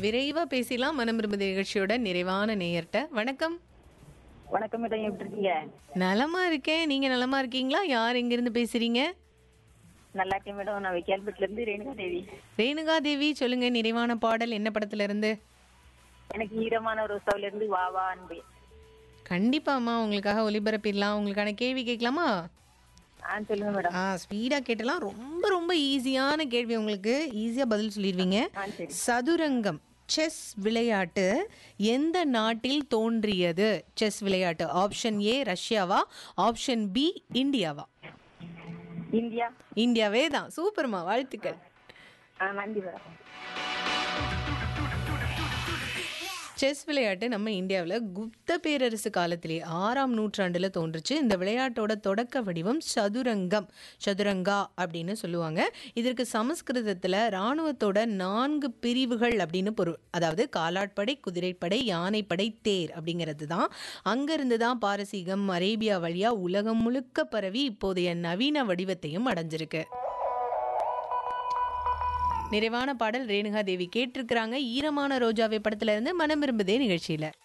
விரைவா பேசிலாம் மனம் விரும்புது நிகழ்ச்சியோட நிறைவான நேயர்ட்ட. வணக்கம். வணக்கம் மேடம், எப்படி இருக்கீங்க? நலமா இருக்கேன். நீங்க நலமா இருக்கீங்களா? யார் எங்கிருந்து பேசுறீங்க? நல்லா இருக்கேன் மேடம். நான் வைக்கால்பேட்டில இருந்து ரேணுகா தேவி. ரேணுகா தேவி, சொல்லுங்க. நிறைவான பாடல் என்ன படத்துல இருந்து? எனக்கு ஈரமான ரோசாவில இருந்து வா வா அன்பே. கண்டிப்பாம்மா, உங்களுக்காக ஒளிபரப்பிடலாம். உங்களுக்கான கேள்வி கேட்கலாமா? சொல்லுங்க மேடம். ஸ்பீடா கேட்டலாம். ரொம்ப ரொம்ப ஈஸியான கேள்வி, உங்களுக்கு ஈஸியா பதில் சொல்லிடுவீங்க. சரி. சதுரங்கம் செஸ் விளையாட்டு எந்த நாட்டில் தோன்றியது? செஸ் விளையாட்டு option A ரஷ்யாவா, option B இந்தியாவா? India. இந்தியாவே தான். சூப்பர்மா, வாழ்த்துக்கள். நன்றி மேடம். செஸ் விளையாட்டு நம்ம இந்தியாவில் குப்த பேரரசு காலத்திலே 6ஆம் நூற்றாண்டுல தோன்றுச்சு. இந்த விளையாட்டோட தொடக்க வடிவம் சதுரங்கம், சதுரங்கா அப்படின்னு சொல்லுவாங்க. இதற்கு சமஸ்கிருதத்துல இராணுவத்தோட 4 பிரிவுகள் அப்படின்னு பொருள். அதாவது காலாட்படை, குதிரைப்படை, யானைப்படை, தேர் அப்படிங்கிறது தான். அங்கிருந்து தான் பாரசீகம், அரேபியா வழியா உலகம் முழுக்க பரவி இப்போதைய நவீன வடிவத்தையும் அடைஞ்சிருக்கு. நிறைவான பாடல் ரேணுகா தேவி கேட்டிருக்கிறாங்க. ஈரமான ரோஜாவை படத்துல இருந்து மனம் விரும்புதே நிகழ்ச்சியில.